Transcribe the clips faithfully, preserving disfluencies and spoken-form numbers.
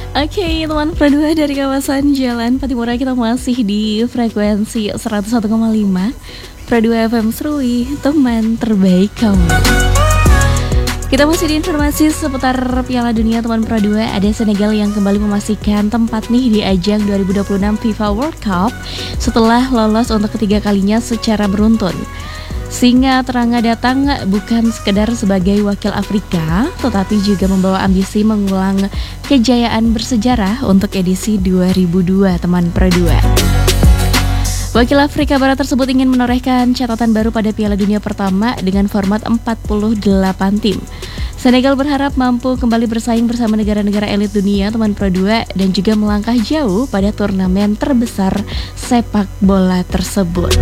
Oke, teman Pro dua dari kawasan Jalan Patimura, kita masih di frekuensi seratus satu koma lima Pro dua F M Serui, teman terbaik kamu. Kita masih di informasi seputar Piala Dunia, teman Pro dua. Ada Senegal yang kembali memastikan tempat nih di ajang dua ribu dua puluh enam FIFA World Cup setelah lolos untuk ketiga kalinya secara beruntun. Singa Teranga datang bukan sekedar sebagai wakil Afrika, tetapi juga membawa ambisi mengulang kejayaan bersejarah untuk edisi dua ribu dua, teman Pro dua. Wakil Afrika Barat tersebut ingin menorehkan catatan baru pada Piala Dunia pertama dengan format empat puluh delapan tim. Senegal berharap mampu kembali bersaing bersama negara-negara elit dunia, teman Pro dua, dan juga melangkah jauh pada turnamen terbesar sepak bola tersebut.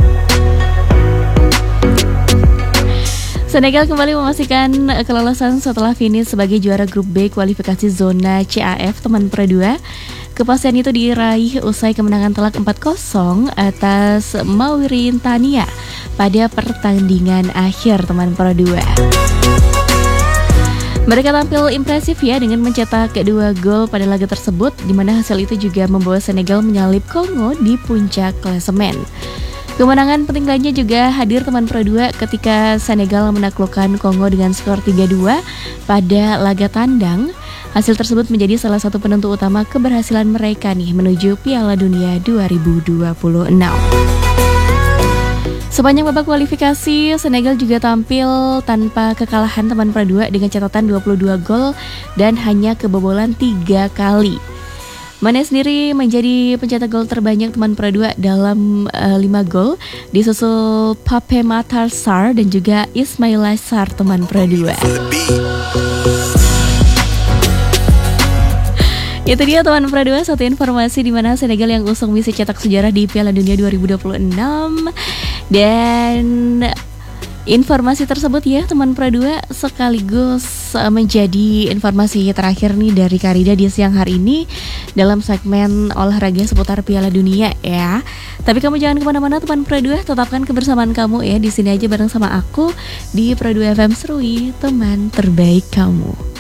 Senegal kembali memastikan kelolosan setelah finish sebagai juara grup B kualifikasi zona C A F, teman Pro dua. Kepastian itu diraih usai kemenangan telak empat kosong atas Mauritania pada pertandingan akhir, teman Pro dua. Mereka tampil impresif ya dengan mencetak dua gol pada laga tersebut, di mana hasil itu juga membawa Senegal menyalip Kongo di puncak klasemen. Kemenangan penting lainnya juga hadir, teman Pro dua, ketika Senegal menaklukkan Kongo dengan skor tiga dua pada laga tandang. Hasil tersebut menjadi salah satu penentu utama keberhasilan mereka nih menuju Piala Dunia dua ribu dua puluh enam. Sepanjang babak kualifikasi, Senegal juga tampil tanpa kekalahan, teman Pro dua, dengan catatan dua puluh dua gol dan hanya kebobolan tiga kali. Mane sendiri menjadi pencetak gol terbanyak, teman Pro dua, dalam uh, lima gol, disusul Pape Matar Sarr dan juga Ismaila Sarr, teman Pro dua. Itu dia, teman Pro dua, satu informasi di mana Senegal yang usung misi cetak sejarah di Piala Dunia dua ribu dua puluh enam. Dan informasi tersebut ya, teman Pro dua, sekaligus menjadi informasi terakhir nih dari Karida di siang hari ini dalam segmen olahraga seputar Piala Dunia ya. Tapi kamu jangan kemana-mana, teman Pro dua, tetapkan kebersamaan kamu ya di sini aja bareng sama aku di Pro dua F M Serui, teman terbaik kamu.